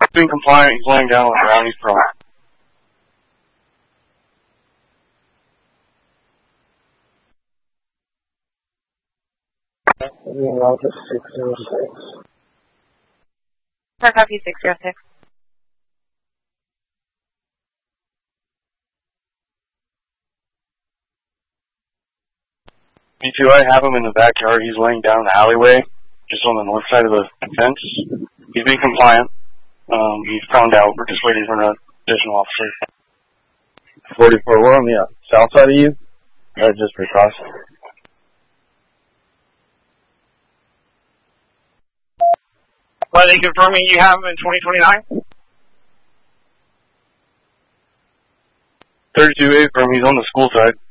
being compliant. He's laying down on the ground. He's prone. Route 606. Car copy 606. Me too. I have him in the backyard. He's laying down in the alleyway, just on the north side of the fence. He's being compliant. He's proned out. We're just waiting for an additional officer. 44, we're on the south side of you. Just recross. Are they confirming you have him in 2029? 32A from he's on the school side.